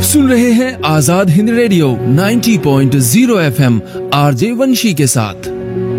सुन रहे हैं Azad Hind radio 90.0 FM RJ वंशी के साथ।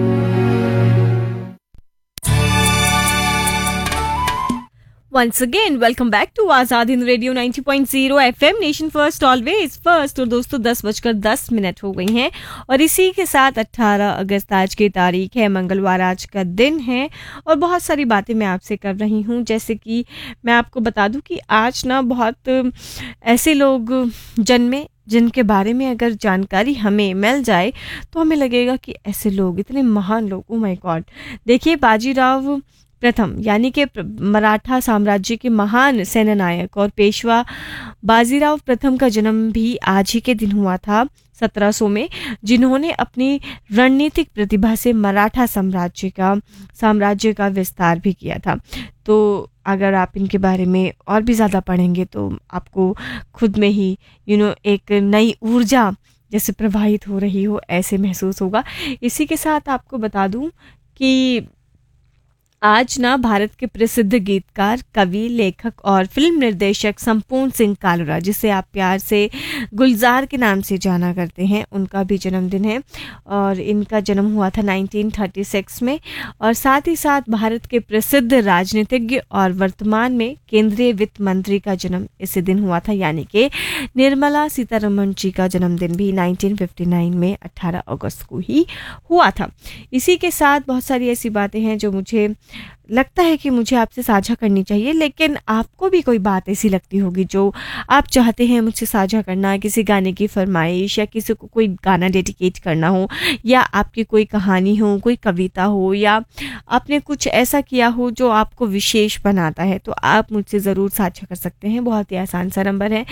Once again, welcome back to Azad Hind radio 90.0 FM nation first always first. और दोस्तों 10:10 हो गई हैं और इसी के साथ 18 अगस्त आज की तारीख है, मंगलवार आज का दिन है। और बहुत सारी बातें मैं आपसे कर रही हूँ, जैसे कि मैं आपको बता दूँ कि आज ना बहुत ऐसे लोग जन्मे जिनके बारे में अगर जानकारी हमें मिल जाए तो हमें लगेगा कि ऐसे लोग इतने महान लोग, ओ माय गॉड। देखिए, बाजीराव प्रथम यानी कि मराठा साम्राज्य के महान सेनानायक और पेशवा बाजीराव प्रथम का जन्म भी आज ही के दिन हुआ था 1700 में, जिन्होंने अपनी रणनीतिक प्रतिभा से मराठा साम्राज्य का विस्तार भी किया था। तो अगर आप इनके बारे में और भी ज़्यादा पढ़ेंगे तो आपको खुद में ही एक नई ऊर्जा जैसे प्रवाहित हो रही हो ऐसे महसूस होगा। इसी के साथ आपको बता दूं कि आज ना भारत के प्रसिद्ध गीतकार, कवि, लेखक और फिल्म निर्देशक संपूर्ण सिंह कालरा, जिसे आप प्यार से गुलजार के नाम से जाना करते हैं, उनका भी जन्मदिन है। और इनका जन्म हुआ था 1936 में। और साथ ही साथ भारत के प्रसिद्ध राजनीतिज्ञ और वर्तमान में केंद्रीय वित्त मंत्री का जन्म इसी दिन हुआ था, यानी कि निर्मला सीतारमण जी का जन्मदिन भी 1959 में 18 अगस्त को ही हुआ था। इसी के साथ बहुत सारी ऐसी बातें हैं जो मुझे लगता है कि मुझे आपसे साझा करनी चाहिए, लेकिन आपको भी कोई बात ऐसी लगती होगी जो आप चाहते हैं मुझसे साझा करना, किसी गाने की फरमाइश या किसी को कोई गाना डेडिकेट करना हो, या आपकी कोई कहानी हो, कोई कविता हो, या आपने कुछ ऐसा किया हो जो आपको विशेष बनाता है, तो आप मुझसे ज़रूर साझा कर सकते हैं। बहुत ही आसान सा नंबर है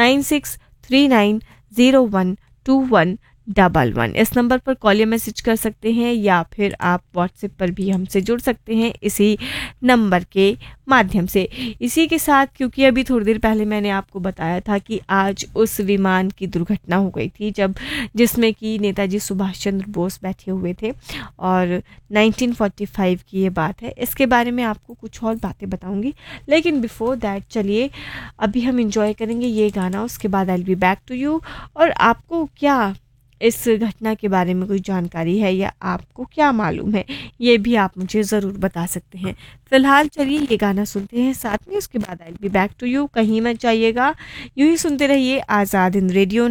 9639012111। इस नंबर पर कॉल या मैसेज कर सकते हैं, या फिर आप व्हाट्सएप पर भी हमसे जुड़ सकते हैं इसी नंबर के माध्यम से। इसी के साथ, क्योंकि अभी थोड़ी देर पहले मैंने आपको बताया था कि आज उस विमान की दुर्घटना हो गई थी जिसमें कि नेताजी सुभाष चंद्र बोस बैठे हुए थे, और 1945 की ये बात है। इसके बारे में आपको कुछ और बातें बताऊंगी, लेकिन बिफोर दैट चलिए अभी हम इंजॉय करेंगे ये गाना, उसके बाद I will be back to you. और आपको क्या इस घटना के बारे में कोई जानकारी है, या आपको क्या मालूम है, ये भी आप मुझे ज़रूर बता सकते हैं। फिलहाल चलिए ये गाना सुनते हैं, साथ में उसके बाद I will be back to you. कहीं मत जाइएगा, यूं ही सुनते रहिए Azad Hind radio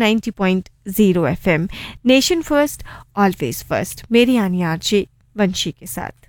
90.0 FM nation first always first, मेरी यानी आरजे वंशी के साथ।